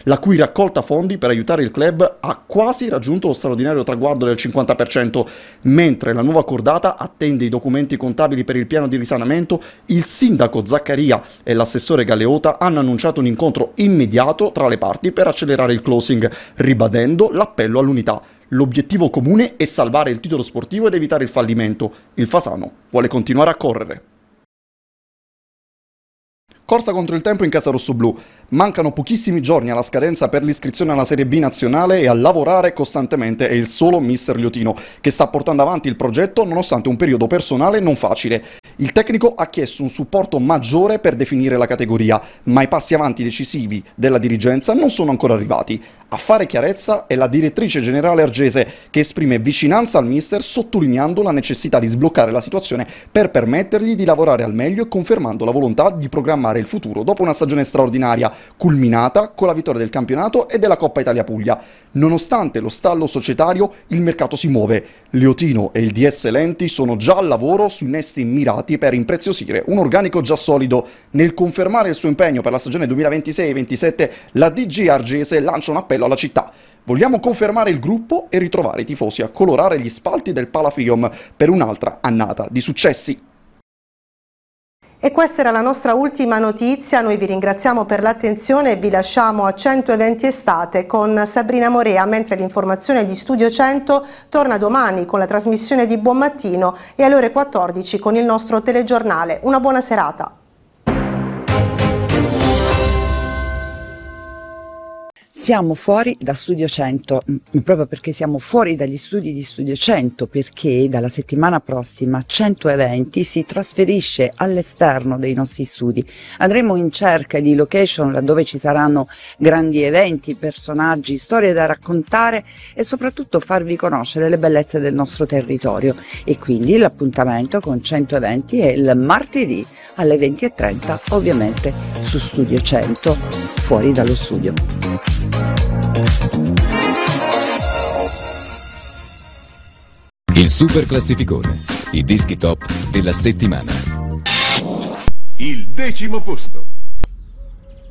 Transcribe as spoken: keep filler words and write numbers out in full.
la cui raccolta fondi per aiutare il club ha quasi raggiunto lo straordinario traguardo del cinquanta per cento. Mentre la nuova cordata attende i documenti contabili per il piano di risanamento, il sindaco Zaccaria e l'assessore Galeota hanno annunciato un incontro immediato tra le parti per accelerare il closing, ribadendo l'appello all'unità. L'obiettivo comune è salvare il titolo sportivo ed evitare il fallimento. Il Fasano vuole continuare a correre. Corsa contro il tempo in casa rossoblù. Mancano pochissimi giorni alla scadenza per l'iscrizione alla Serie B nazionale e a lavorare costantemente è il solo mister Liotino, che sta portando avanti il progetto nonostante un periodo personale non facile. Il tecnico ha chiesto un supporto maggiore per definire la categoria, ma i passi avanti decisivi della dirigenza non sono ancora arrivati. A fare chiarezza è la direttrice generale Argese, che esprime vicinanza al mister sottolineando la necessità di sbloccare la situazione per permettergli di lavorare al meglio e confermando la volontà di programmare il futuro dopo una stagione straordinaria, culminata con la vittoria del campionato e della Coppa Italia Puglia. Nonostante lo stallo societario, il mercato si muove. Liotino e il D S Lenti sono già al lavoro su innesti mirati per impreziosire un organico già solido. Nel confermare il suo impegno per la stagione duemilaventisei ventisette, la D G Argese lancia un appello alla città. Vogliamo confermare il gruppo e ritrovare i tifosi a colorare gli spalti del Palafium per un'altra annata di successi. E questa era la nostra ultima notizia, noi vi ringraziamo per l'attenzione e vi lasciamo a cento eventi estate con Sabrina Morea, mentre l'informazione di Studio cento torna domani con la trasmissione di Buon Mattino e alle ore quattordici con il nostro telegiornale. Una buona serata. Siamo fuori da Studio cento, proprio perché siamo fuori dagli studi di Studio cento, perché dalla settimana prossima cento eventi si trasferisce all'esterno dei nostri studi. Andremo in cerca di location laddove ci saranno grandi eventi, personaggi, storie da raccontare e soprattutto farvi conoscere le bellezze del nostro territorio. E quindi l'appuntamento con cento eventi è il martedì alle venti e trenta, ovviamente su Studio cento, fuori dallo studio. Il Super Classificone, i dischi top della settimana. Il decimo posto.